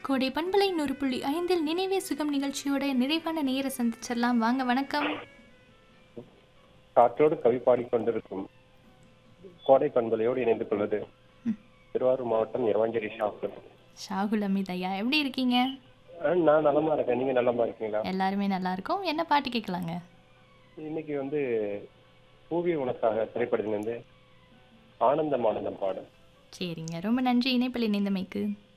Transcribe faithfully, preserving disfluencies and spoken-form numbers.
கோடை பண்பலை நூறு புள்ளி ஐந்தில் நினைவே சுகம் நிகழ்ச்சியோட நிறைவான நேர சந்திச்சிடலாம். வாங்க, வணக்கம். காற்றோடு கவி பாடிக்கொண்டிருக்கும் கோடை பண்பலையோடு இணைந்து கொள்வது திருவாரூர் மாவட்டம் எரவாஞ்சேரி ஷாகுல். ஷாகுல் அமித் ஐயா, எப்படி இருக்கீங்க? அஹ் நான் நலமா இருக்கேன். நீங்க நலமா இருக்கீங்களா? எல்லாருமே நல்லா இருக்கோம். என்ன பாட்டு கேட்கலாங்க? இன்னைக்கு வந்து பூவி உனக்காக திரைப்படத்திலிருந்து ஆனந்தம் ஆனந்தம் பாடு. சரிங்க, ரொம்ப நன்றி இணைப்பில் இணைந்தமைக்கு.